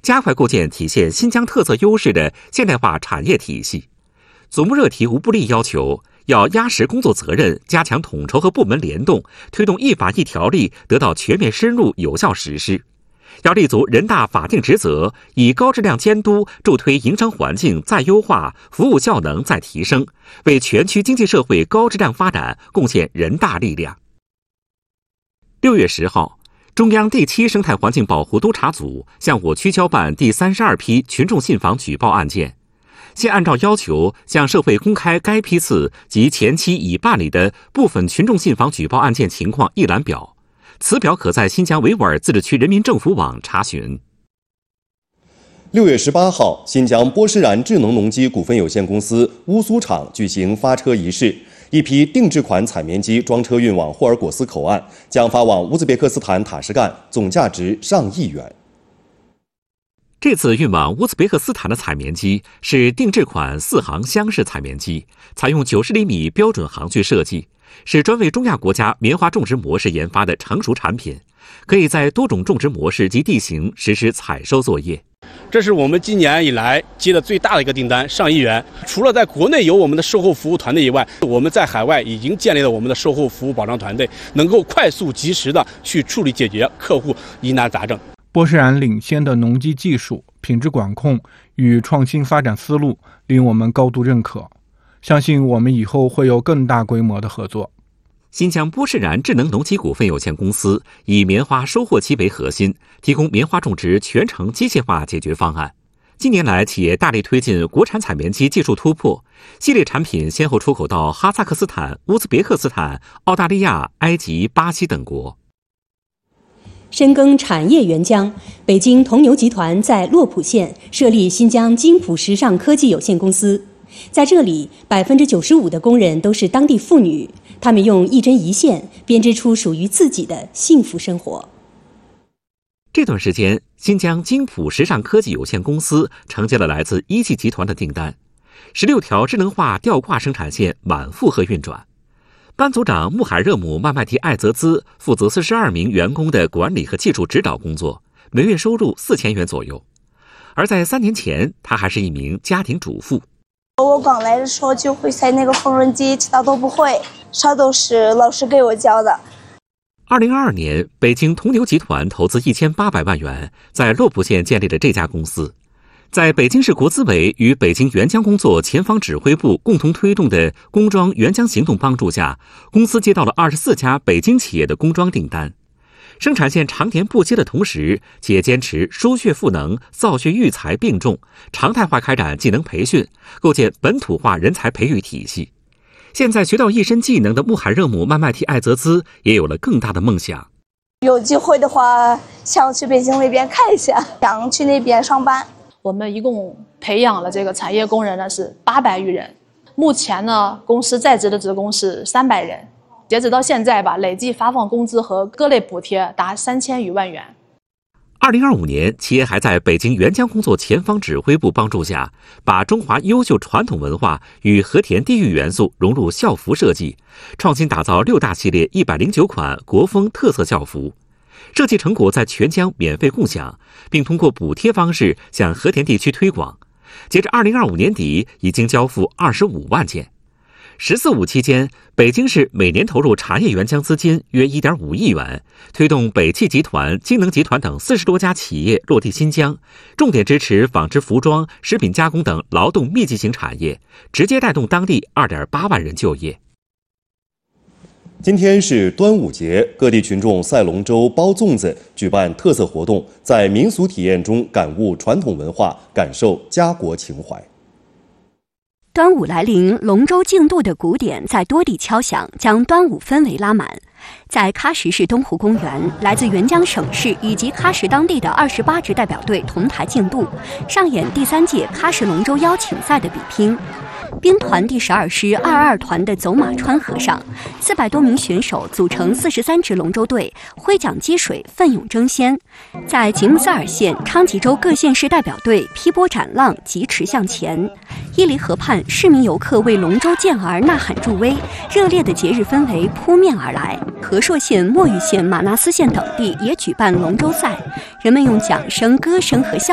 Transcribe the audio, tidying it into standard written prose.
加快构建体现新疆特色优势的现代化产业体系。总部热提吴布力要求，要压实工作责任，加强统筹和部门联动，推动一法一条例得到全面深入有效实施。要立足人大法定职责，以高质量监督助推营商环境再优化，服务效能再提升，为全区经济社会高质量发展贡献人大力量。6月10号，中央第7生态环境保护督察组向我区交办第32批群众信访举报案件，现按照要求向社会公开该批次及前期已办理的部分群众信访举报案件情况一览表。此表可在新疆维吾尔自治区人民政府网查询。 6月18号，新疆波诗然智能农机股份有限公司乌苏厂举行发车仪式，一批定制款采棉机装车运往霍尔果斯口岸，将发往乌兹别克斯坦塔什干，总价值上亿元。 这次运往乌兹别克斯坦的采棉机是定制款4行箱式采棉机，采用90厘米标准行距设计，是专为中亚国家棉花种植模式研发的成熟产品，可以在多种种植模式及地形实施采收作业。 这是我们今年以来接的最大的一个订单，上亿元。除了在国内有我们的售后服务团队以外，我们在海外已经建立了我们的售后服务保障团队，能够快速及时的去处理解决客户疑难杂症。 波诗然领先的农机技术、品质管控与创新发展思路令我们高度认可，相信我们以后会有更大规模的合作。 新疆波诗然智能农机股份有限公司以棉花收获期为核心，提供棉花种植全程机械化解决方案。近年来，企业大力推进国产采棉机技术突破，系列产品先后出口到哈萨克斯坦、乌兹别克斯坦、澳大利亚、埃及、巴西等国。 深耕产业援疆，北京铜牛集团在洛浦县设立新疆金普时尚科技有限公司。在这里，95%的工人都是当地妇女，她们用一针一线编织出属于自己的幸福生活。 这段时间，新疆金普时尚科技有限公司承接了来自一汽集团的订单，16条智能化吊挂生产线满负荷运转。班组长穆罕热姆·曼麦提艾泽兹负责42名员工的管理和技术指导工作，每月收入4000元左右。而在3年前，他还是一名家庭主妇。 我刚来的时候就会塞那个缝纫机，其他都不会，啥都是老师给我教的。 2022年，北京铜牛集团投资1800万元，在洛浦县建立了这家公司。在北京市国资委与北京援疆工作前方指挥部共同推动的工装援疆行动帮助下，公司接到了24家北京企业的工装订单。生产线常年不接的同时，企业坚持输血赋能、造血育才并重，常态化开展技能培训，构建本土化人才培育体系。现在学到一身技能的穆罕热姆·曼麦提艾泽兹也有了更大的梦想。 有机会的话，想去北京那边看一下，想去那边上班。 我们一共培养了这个产业工人呢是800余人，目前呢公司在职的职工是300人，截止到现在吧，累计发放工资和各类补贴达3000余万元。 2025年，企业还在北京援疆工作前方指挥部帮助下，把中华优秀传统文化与和田地域元素融入校服设计，创新打造6大系列109款国风特色校服。设计成果在全疆免费共享，并通过补贴方式向和田地区推广。截至2025年底，已经交付25万件。“14·5”期间，北京市每年投入产业援疆资金约1.5亿元，推动北汽集团、京能集团等40多家企业落地新疆，重点支持纺织服装、食品加工等劳动密集型产业，直接带动当地2.8万人就业。 今天是端午节，各地群众赛龙舟、包粽子，举办特色活动，在民俗体验中感悟传统文化，感受家国情怀。 端午来临，龙舟竞渡的鼓点在多地敲响，将端午氛围拉满。在喀什市东湖公园，来自援疆省市以及喀什当地的28支代表队同台竞渡，上演第3届喀什龙舟邀请赛的比拼。兵团第12师22团的走马川河上，400多名选手组成43支龙舟队，挥桨击水，奋勇争先。在吉木斯尔县、昌吉州各县市代表队劈波斩浪，疾驰向前。伊犁河畔，市民游客为龙舟健儿呐喊助威，热烈的节日氛围扑面而来。和硕县、墨玉县、马纳斯县等地也举办龙舟赛，人们用桨声、歌声和笑